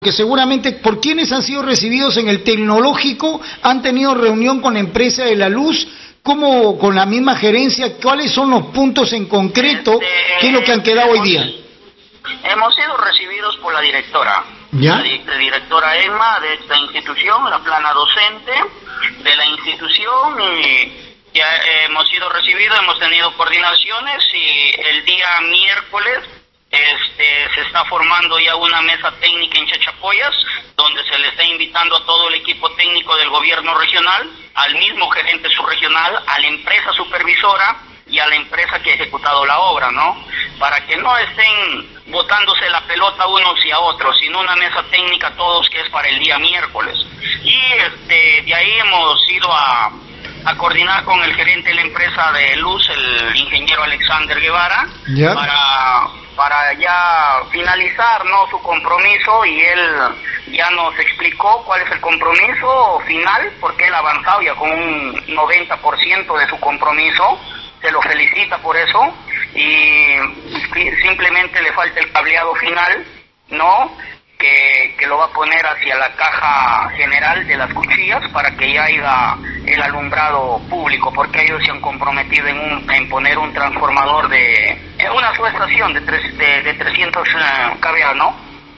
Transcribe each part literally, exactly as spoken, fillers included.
Que seguramente, ¿por quiénes han sido recibidos en el tecnológico? ¿Han tenido reunión con la empresa de la luz? ¿Cómo, con la misma gerencia? ¿Cuáles son los puntos en concreto? Este, ¿Qué es lo que han quedado hemos, hoy día? Hemos sido recibidos por la directora, ¿Ya? la, di la directora Emma de esta institución, la plana docente de la institución, y ya hemos sido recibidos, hemos tenido coordinaciones, y el día miércoles Este, se está formando ya una mesa técnica en Chachapoyas, donde se le está invitando a todo el equipo técnico del gobierno regional, al mismo gerente subregional, a la empresa supervisora y a la empresa que ha ejecutado la obra, ¿no? Para que no estén botándose la pelota unos y a otros, sino una mesa técnica todos, que es para el día miércoles. Y este, de ahí hemos ido a, a coordinar con el gerente de la empresa de luz, el ingeniero Alexander Guevara, ¿Ya? para... para ya finalizar, ¿no?, su compromiso, y él ya nos explicó cuál es el compromiso final, porque él ha avanzado ya con un noventa por ciento de su compromiso, se lo felicita por eso, y simplemente le falta el cableado final, ¿no?, que, que lo va a poner hacia la caja general de las cuchillas para que ya haya el alumbrado público, porque ellos se han comprometido en, un, en poner un transformador de en una subestación de, tres, de, de trescientos uh, kVA, ¿no?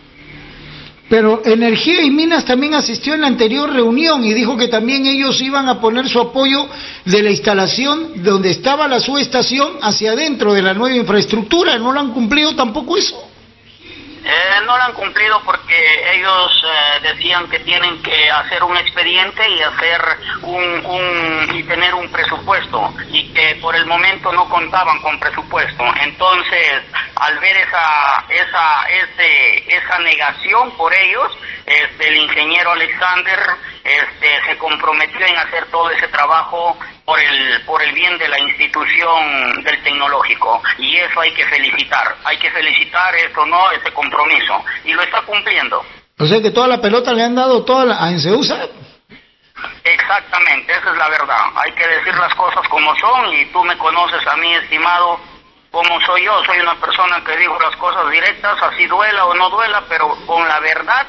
Pero Energía y Minas también asistió en la anterior reunión y dijo que también ellos iban a poner su apoyo de la instalación donde estaba la subestación hacia adentro de la nueva infraestructura. ¿No lo han cumplido tampoco eso? Eh, no lo han cumplido porque ellos eh, decían que tienen que hacer un expediente y hacer un, un y tener un presupuesto, y que por el momento no contaban con presupuesto. Entonces, al ver esa esa ese, esa negación por ellos, este, el ingeniero Alexander este, se comprometió en hacer todo ese trabajo por el por el bien de la institución del tecnológico, y eso hay que felicitar, hay que felicitar eso, ¿no?, ese compromiso, y lo está cumpliendo. O sea que toda la pelota le han dado toda la, a Enceusa. Exactamente, esa es la verdad, hay que decir las cosas como son, y tú me conoces a mí, estimado, como soy yo, soy una persona que digo las cosas directas, así duela o no duela, pero con la verdad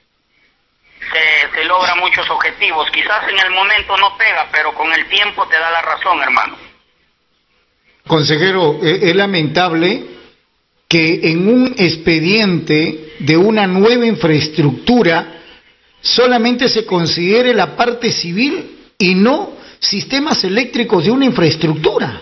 Se, se logra muchos objetivos. Quizás en el momento no pega, pero con el tiempo te da la razón, hermano. Consejero, eh, es lamentable que en un expediente de una nueva infraestructura solamente se considere la parte civil y no sistemas eléctricos de una infraestructura.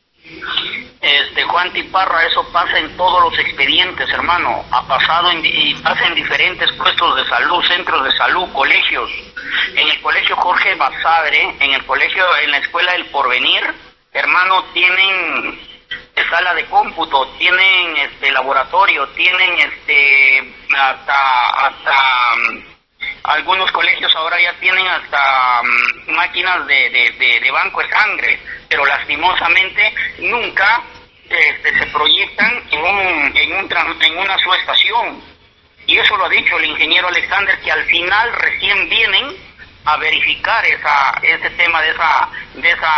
Este, Juan Tiparra, eso pasa en todos los expedientes, hermano. Ha pasado en, y pasa en diferentes puestos de salud, centros de salud, colegios. En el colegio Jorge Basadre, en el colegio, en la escuela del Porvenir, hermano, tienen sala de cómputo, tienen este laboratorio, tienen este hasta hasta um, algunos colegios ahora ya tienen hasta um, máquinas de, de, de, de banco de sangre, pero lastimosamente nunca Este, se proyectan en un en un en una subestación, y eso lo ha dicho el ingeniero Alexander, que al final recién vienen a verificar esa ese tema de esa de esa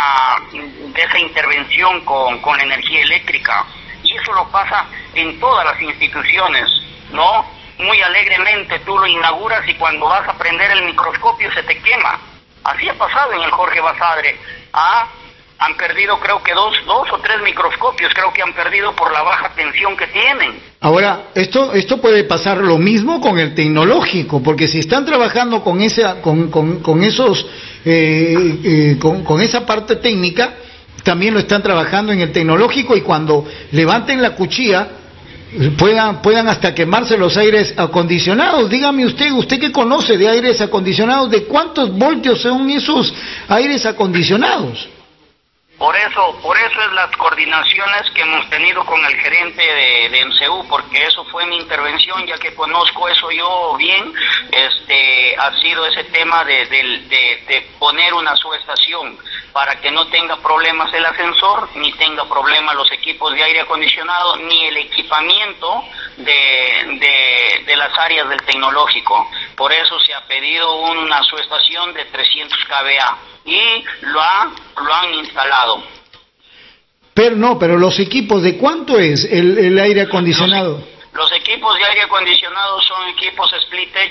de esa intervención con con la energía eléctrica, y eso lo pasa en todas las instituciones, ¿no? Muy alegremente tú lo inauguras y cuando vas a prender el microscopio se te quema. Así ha pasado en el Jorge Basadre. Ah, han perdido creo que dos, dos o tres microscopios, creo que han perdido por la baja tensión que tienen. Ahora, esto esto puede pasar lo mismo con el tecnológico, porque si están trabajando con esa con con, con esos eh, eh, con, con esa parte técnica, también lo están trabajando en el tecnológico, y cuando levanten la cuchilla puedan puedan hasta quemarse los aires acondicionados. Dígame usted, usted que conoce de aires acondicionados, ¿de cuántos voltios son esos aires acondicionados? Por eso, por eso es las coordinaciones que hemos tenido con el gerente de, de M C U, porque eso fue mi intervención, ya que conozco eso yo bien. Este, ha sido ese tema de, de, de, de poner una subestación para que no tenga problemas el ascensor, ni tenga problemas los equipos de aire acondicionado, ni el equipamiento de, de, de las áreas del tecnológico. Por eso se ha pedido una subestación de trescientos kVA. Y lo, ha, lo han instalado. Pero no, pero los equipos, ¿de cuánto es el, el aire acondicionado? Los equipos de aire acondicionado son equipos split